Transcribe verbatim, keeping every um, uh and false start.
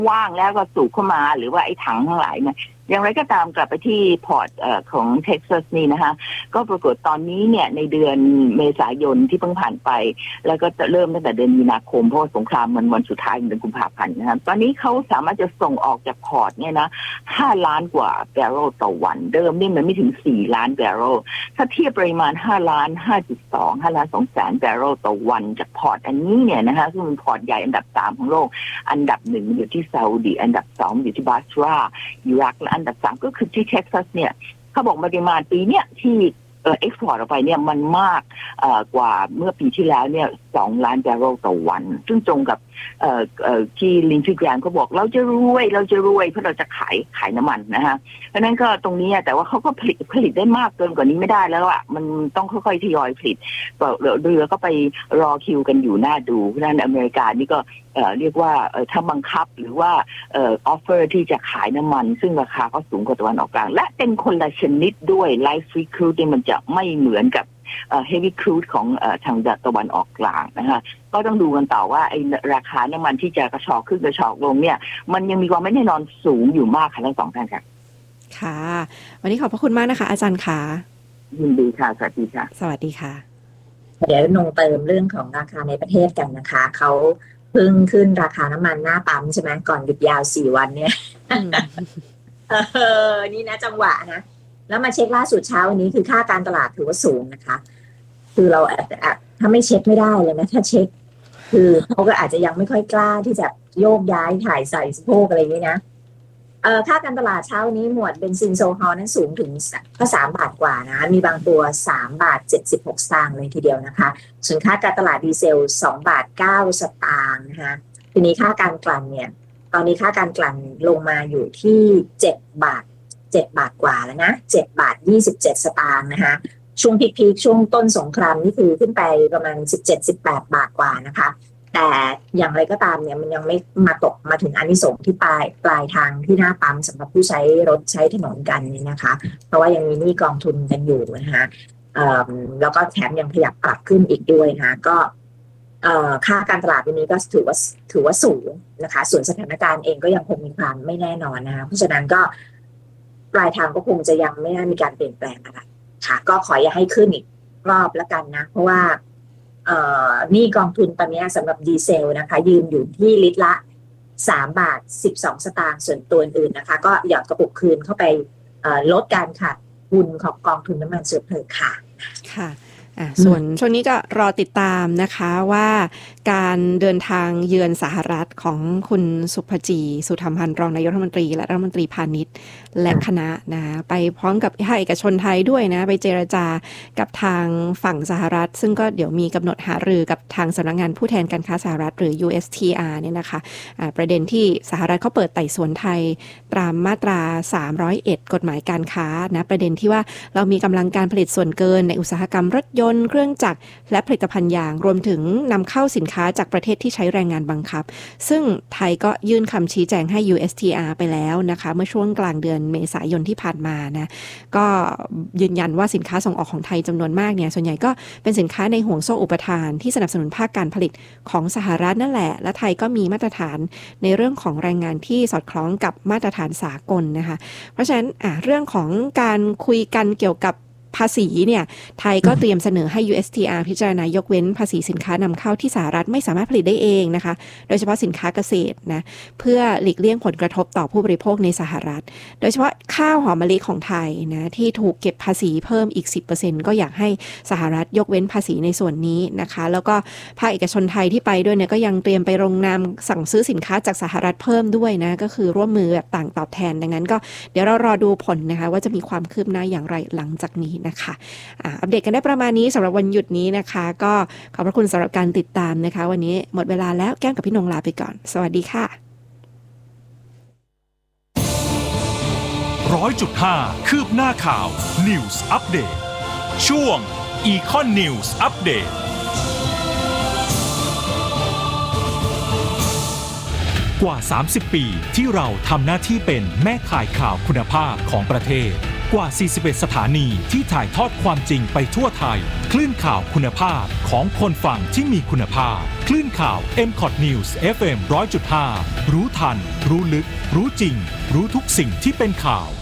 ว่างแล้วก็สูบเข้ามาหรือว่าไอ้ถังทั้งหลายเนี่ยอย่างไรก็ตามกลับไปที่พอร์ตเอ่อของเท็กซัสนี่นะคะก็ปรากฏตอนนี้เนี่ยในเดือนเมษายนที่เพิ่งผ่านไปแล้วก็จะเริ่มตั้งแต่เดือนมีนาคมเพราะว่าสงครามมันวันสุดท้ายเดือนกุมภาพันธ์นะคะตอนนี้เขาสามารถจะส่งออกจากพอร์ตเนี่ยนะห้าล้านกว่าแบเรลต่อวันเดิมนี่มันไม่ถึงสี่ล้านแบเรลถ้าเทียบปริมาณห้าล้าน ห้าจุดสอง ห้าล้านสองแสนแบเรลต่อวันจากพอร์ตอันนี้เนี่ยนะคะซึ่งเป็นพอร์ตใหญ่อันดับสามของโลกอันดับหนึ่งอยู่ที่ซาอุดีอันดับสองอยู่ที่บาสราอิรักและอันดับสามก็คือที่เท็กซัสเนี่ยเขาบอกปริมาณปีเนี้ยที่เอ่อเอ็กซ์พอร์ตออกไปเนี่ยมันมากเอ่อกว่าเมื่อปีที่แล้วเนี่ยสองล้านแบเรลต่อวันซึ่งตรงกับเอ่อเอ่อที่ลินซี่แกรมก็บอกเราจะรวยเราจะรวยเพราะเราจะขายขายน้ำมันนะฮะเพราะนั้นก็ตรงนี้แต่ว่าเขาก็ผลิตผลิตได้มากเกินกว่านี้ไม่ได้แล้วอ่ะมันต้องค่อยๆทยอยผลิตก็เรือก็ไปรอคิวกันอยู่หน้าดูเพราะนั้นอเมริกานี่ก็เอ่อเรียกว่าเอ่อถ้าบังคับหรือว่าเอ่อออฟเฟอร์ที่จะขายน้ำมันซึ่งราคาก็สูงกว่าตะวันออกกลางและเป็นคนละชนิดด้วยไลฟ์ฟรีครูดมันจะไม่เหมือนกับเอ่อ heavy crude ของเอ่อทางตะวันออกกลางนะคะก็ต้องดูกันต่อว่าไอ้ราคาน้ำมันที่จะกระชอกขึ้นกระชอกลงเนี่ยมันยังมีความไม่แน่นอนสูงอยู่มากค่ะทั้งสองท่านค่ะค่ะวันนี้ขอบพระคุณมากนะคะอาจารย์ค่ะยินดีค่ะสวัสดีค่ะสวัสดีค่ะเดี๋ยวนงเติมเรื่องของราคาในประเทศกันนะคะเขาเพิ่งขึ้นราคาน้ำมันหน้าปั๊มใช่ไหมก่อนหยุดยาวสี่วันเนี่ยเออนี่นะจังหวะนะแล้วมาเช็คล่าสุดเช้าวันนี้คือค่าการตลาดถือว่าสูงนะคะคือเราถ้าไม่เช็คไม่ได้เลยนะถ้าเช็คคือเขาก็อาจจะยังไม่ค่อยกล้าที่จะโยกย้ายถ่ายใส่สะโพกอะไรอย่างนี้นะเอ่อค่าการตลาดเช้านี้หมวดเบนซินโซฮอลนั้นสูงถึงก็สามบาทกว่านะมีบางตัวสามบาทเจ็ดสิบหกสตางค์เลยทีเดียวนะคะส่วนค่าการตลาดดีเซลสองบาทเก้าสตางค์นะคะทีนี้ค่าการกลั่นเนี่ยตอนนี้ค่าการกลั่นลงมาอยู่ที่เจ็ดบาทเจ็ดบาทกว่าแล้วนะเจ็ดบาทยี่สิบเจ็ดสตางค์นะคะช่วงพีคๆช่วงต้นสงครามนี่คือขึ้นไปประมาณ สิบเจ็ดสิบแปด บาทกว่านะคะแต่อย่างไรก็ตามเนี่ยมันยังไม่มาตกมาถึงอานิสงส์ที่ปลายปลายทางที่หน้าปั๊มสำหรับผู้ใช้รถใช้ถนนกันเนี่ยนะคะเพราะว่ายังมีหนี้กองทุนกันอยู่นะคะแล้วก็แถมยังขยับปรับขึ้นอีกด้วยนะก็ค่าการตลาดวันนี้ก็ถือว่าถือว่าสูงนะคะส่วนสถานการณ์เองก็ยังคงมีความไม่แน่นอนนะคะเพราะฉะนั้นก็ปลายทางก็คงจะยังไม่น่ามีการเปลี่ยนแปลงอะไรค่ะก็ขออย่าให้ขึ้นอีกรอบแล้วกันนะเพราะว่าเอ่อนี่กองทุนตอนนี้สำหรับดีเซลนะคะยืนอยู่ที่ลิตรละสามบาทสิบสองสตางค์ส่วนตัวอื่นนะคะก็หยอดกระปุกคืนเข้าไปลดการขาดทุนของกองทุนน้ำมันเชื้อเพลิงค่ะค่ะส่วนช่วงนี้ก็รอติดตามนะคะว่าการเดินทางเยือนสหรัฐของคุณสุภจีสุธรรมพันธ์รองนายกรัฐมนตรีและรัฐมนตรีพาณิชย์และคณะนะไปพร้อมกับภาคเอกชนไทยด้วยนะไปเจรจากับทางฝั่งสหรัฐซึ่งก็เดี๋ยวมีกำหนดหารือกับทางสำนักงานผู้แทนการค้าสหรัฐหรือ ยู เอส ที อาร์ เนี่ยนะคะประเด็นที่สหรัฐเขาเปิดไต่สวนไทยตามมาตราสามร้อยเอ็ดกฎหมายการค้านะประเด็นที่ว่าเรามีกำลังการผลิตส่วนเกินในอุตสาหกรรมรถยนต์เครื่องจักรและผลิตภัณฑ์ยางรวมถึงนำเข้าสินค้าจากประเทศที่ใช้แรงงานบังคับซึ่งไทยก็ยื่นคำชี้แจงให้ ยู เอส ที อาร์ ไปแล้วนะคะเมื่อช่วงกลางเดือนเมษายนที่ผ่านมานะก็ยืนยันว่าสินค้าส่งออกของไทยจำนวนมากเนี่ยส่วนใหญ่ก็เป็นสินค้าในห่วงโซ่อุปทานที่สนับสนุนภาคการผลิตของสหรัฐนั่นแหละและไทยก็มีมาตรฐานในเรื่องของแรงงานที่สอดคล้องกับมาตรฐานสากลนะคะเพราะฉะนั้นอ่ะเรื่องของการคุยกันเกี่ยวกับภาษีเนี่ยไทยก็เตรียมเสนอให้ ยู เอส ที อาร์ พิจารณายกเว้นภาษีสินค้านำเข้าที่สหรัฐไม่สามารถผลิตได้เองนะคะโดยเฉพาะสินค้าเกษตรนะเพื่อหลีกเลี่ยงผลกระทบต่อผู้บริโภคในสหรัฐโดยเฉพาะข้าวหอมมะลิของไทยนะที่ถูกเก็บภาษีเพิ่มอีก สิบเปอร์เซ็นต์ ก็อยากให้สหรัฐยกเว้นภาษีในส่วนนี้นะคะแล้วก็ภาคเอกชนไทยที่ไปด้วยเนี่ยก็ยังเตรียมไปลงนามสั่งซื้อสินค้าจากสหรัฐเพิ่มด้วยนะก็คือร่วมมือแบบต่างตอบแทนดังนั้นก็เดี๋ยวเรารอดูผลนะคะว่าจะมีความคืบหน้าอย่างไรหลังจากนี้นะคะอัปเดตกันได้ประมาณนี้สำหรับวันหยุดนี้นะคะก็ขอบพระคุณสำหรับการติดตามนะคะวันนี้หมดเวลาแล้วแก้มกับพี่นงลาไปก่อนสวัสดีค่ะร้อยจุดห้า คืบหน้าข่าว News Update ช่วง Econ News Update กว่าสามสิบปีที่เราทำหน้าที่เป็นแม่ข่ายข่าวคุณภาพของประเทศกว่าสี่สิบเอ็ดสถานีที่ถ่ายทอดความจริงไปทั่วไทยคลื่นข่าวคุณภาพของคนฟังที่มีคุณภาพคลื่นข่าว เอ็ม คอท News เอฟ เอ็ม หนึ่งร้อยจุดห้า รู้ทันรู้ลึกรู้จริงรู้ทุกสิ่งที่เป็นข่าว